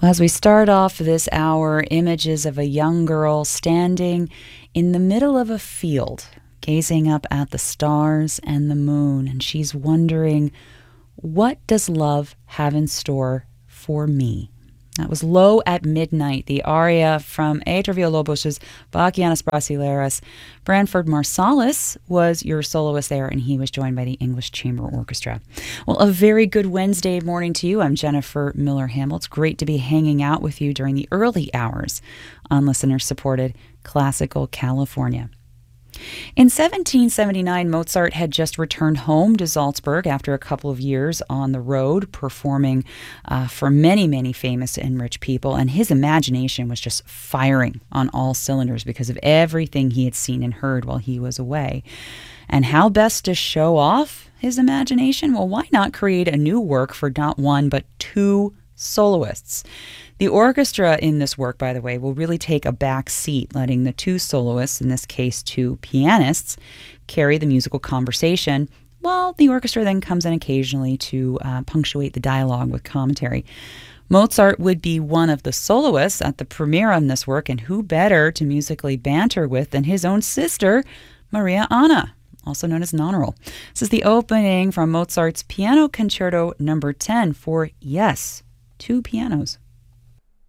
As we start off this hour, images of a young girl standing in the middle of a field, gazing up at the stars and the moon, and she's wondering, what does love have in store for me? That was Low at Midnight, the aria from Heitor Villa-Lobos's Bachianas Brasileiras. Branford Marsalis was your soloist there, and he was joined by the English Chamber Orchestra. Well, a very good Wednesday morning to you. I'm Jennifer Miller-Hamel. It's great to be hanging out with you during the early hours on listener-supported Classical California. In 1779, Mozart had just returned home to Salzburg after a couple of years on the road performing for many, many famous and rich people, and his imagination was just firing on all cylinders because of everything he had seen and heard while he was away. And how best to show off his imagination? Well, why not create a new work for not one but two soloists? The orchestra in this work, by the way, will really take a back seat, letting the two soloists, in this case two pianists, carry the musical conversation, while the orchestra then comes in occasionally to punctuate the dialogue with commentary. Mozart would be one of the soloists at the premiere on this work, and who better to musically banter with than his own sister, Maria Anna, also known as Nonneral. This is the opening from Mozart's Piano Concerto No. 10 for, yes, two pianos.